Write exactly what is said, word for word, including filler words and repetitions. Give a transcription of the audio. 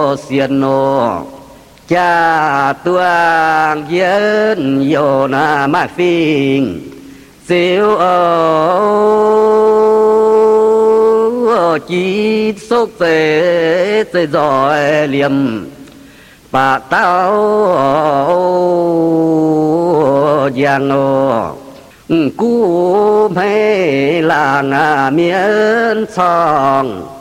xiên nô cha tuang yên yo na ma phình siêu ô chi sốc tế tế giỏi liềm bà tao giang ô cú mê là ngà miên song